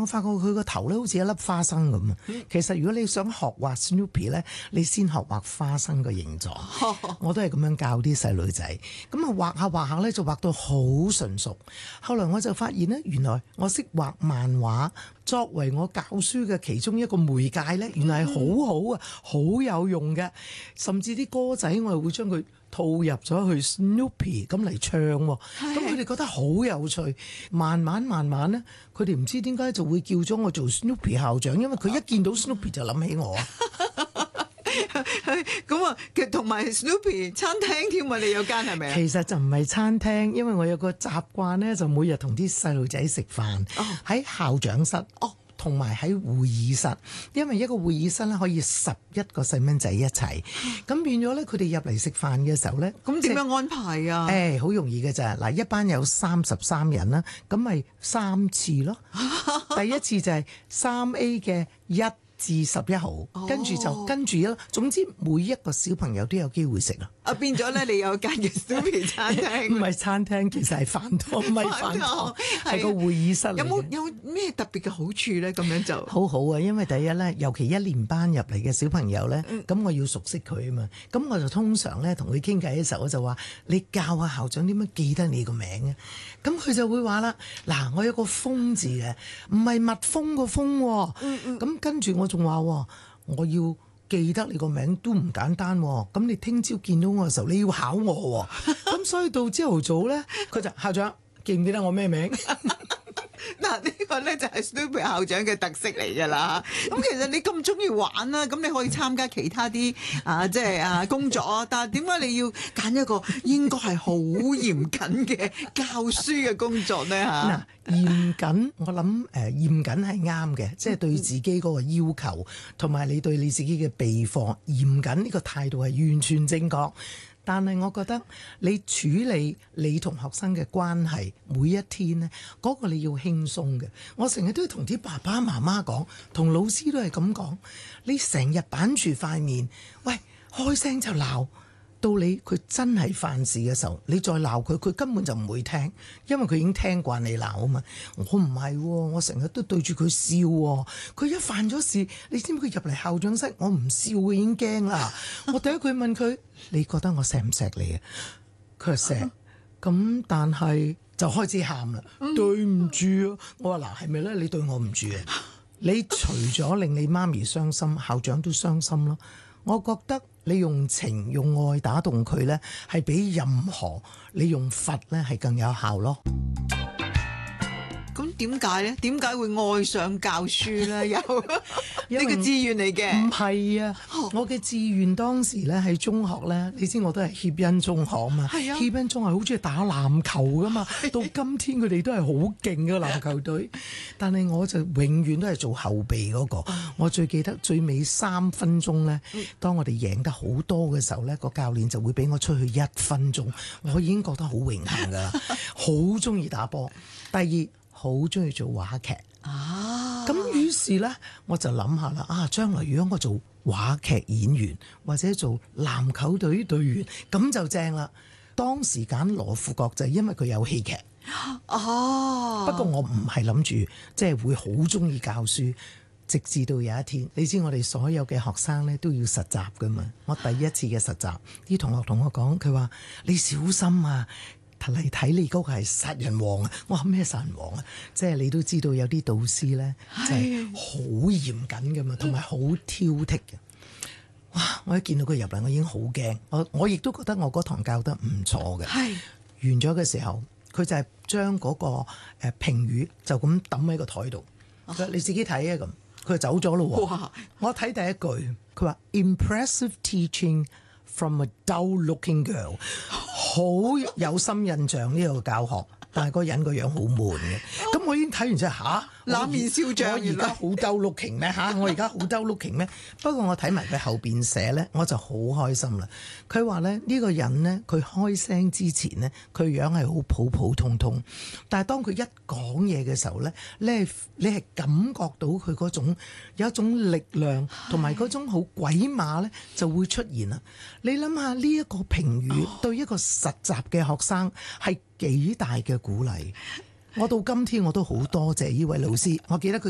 我發覺佢個頭咧好似一粒花生咁啊！其實如果你想學畫 Snoopy 咧，你先學畫花生嘅形狀。我都係咁樣教啲細女仔。咁啊畫下畫下咧就畫到好純熟。後來我就發現咧，原來我識畫漫畫作為我教書嘅其中一個媒介咧，原來係好好啊，好有用嘅。甚至啲歌仔我係會將佢套入咗去 Snoopy 咁嚟唱喎，咁佢哋覺得好有趣。慢慢咧，佢哋唔知點解就會叫咗我做 Snoopy 校長，因為佢一見到 Snoopy 就諗起我啊。 咁啊，同埋 Snoopy 餐廳添啊，你有間係咪啊？ 其實就唔係餐廳，因為我有個習慣咧，就每日同啲細路仔食飯喺校長室。同埋喺會議室，因為一個會議室咧可以11個細蚊仔一齊，咁變咗咧佢哋入嚟食飯嘅時候咧， 咁點樣安排啊？ 好容易嘅咋，嗱一班有33人啦，咁咪3次咯。第一次就係3A 嘅1至11號，跟住咯。總之每一個小朋友都有機會食啦。 變咗咧，你有間嘅 Snoopy 餐廳， 唔係餐廳，其實係飯堂，唔係飯堂，係個會議室嚟嘅。 有咩特別嘅好處咧？咁樣就好好啊，因為第一咧，尤其1年班入嚟嘅小朋友咧，咁我要熟悉佢啊嘛。咁我就通常咧同佢傾偈嘅時候，我就話：你教下校長點樣記得你個名啊？咁佢就會話啦：嗱，我有個蜂字嘅，唔係蜜蜂個蜂喎。咁跟住我仲話：我要記得你個名都唔簡單喎。咁你聽朝見到我嘅時候，你要考我喎。咁所以到朝頭早咧，佢就校長記唔記得我咩名？ 嗱，呢個咧就係 Snoopy 校長嘅特色嚟㗎啦。咁其實你咁中意玩啦，咁你可以參加其他啲工作啊。但係點解你要揀一個應該係好嚴謹嘅教書嘅工作咧？嚇， 嚴謹，我諗嚴謹係啱嘅，即係對自己嗰個要求同埋你對你自己嘅備課嚴謹呢個態度係完全正確。但係我覺得你處理你同學生嘅關係每一天呢，嗰個你要輕鬆嘅。我成日都同啲爸爸媽媽講，同老師都係咁講。你成日板住塊面，喂，開聲就鬧，到你佢真係犯事嘅時候，你再鬧佢，佢根本就唔會聽，因為佢已經聽慣你鬧啊嘛。我唔係喎，我成日都對住佢笑喎。佢一犯咗事，你知唔知佢入嚟校長室，我唔笑佢已經驚啦。我第一句問佢：你覺得我錫唔錫你啊？佢話錫。咁但係就開始喊啦。對唔住啊！我話嗱，係咪咧？你對我唔住啊？你除咗令你媽咪傷心，校長都傷心咯。我覺得你用情用愛打動佢呢，係比任何你用罰呢係更有效咯。 咁點解咧？點解會愛上教書咧？又呢個志願嚟嘅？ 唔係啊，我嘅志願當時咧喺中學咧，你知我都係協恩中學嘛。係啊，協恩中學好中意打籃球噶嘛。到今天佢哋都係好勁嘅籃球隊，但係我就永遠都係做後備嗰個。我最記得最尾3分鐘咧，當我哋贏得好多嘅時候咧，個教練就會俾我出去1分鐘，我已經覺得好榮幸㗎啦，好中意打波。第二，好中意做話劇啊！咁於是呢，我就諗下啦，將來如果我做話劇演員或者做籃球隊隊員，咁就正啦。當時揀羅富國就係因為佢有戲劇。不過我唔係諗住即係會好中意教書，直至到有一天，你知我哋所有嘅學生呢都要實習噶嘛。我第一次嘅實習，啲同學同我講，佢話你小心啊！嚟睇你嗰個係殺人王啊！我話咩殺人王啊？即係你都知道有啲導師咧，就係好嚴謹㗎嘛，同埋好挑剔嘅。哇！我一見到佢入嚟，我已經好驚。我亦都覺得我嗰堂教得唔錯嘅。完咗嘅時候，佢就係將嗰個評語就咁抌喺個台度。你自己睇啊咁，佢就走咗咯喎。我睇第一句，佢話 Impressive teaching from a dull-looking girl。好有深印象呢個教學，但係個人個樣好悶嘅。咁我已經睇完之後冷面笑匠， 我而家好兜 looking 咩嚇？我而家好兜 looking 咩？不過我睇埋佢後邊寫咧，我就好開心啦。佢話咧呢個人咧，佢開聲之前咧，佢樣係好普普通通，但係當佢一講嘢嘅時候咧，你係感覺到佢嗰種有一種力量同埋嗰種好鬼馬咧就會出現啦。你諗下呢一個評語對一個實習嘅學生係幾大嘅鼓勵？我到今天我都好多謝呢位老師，我記得佢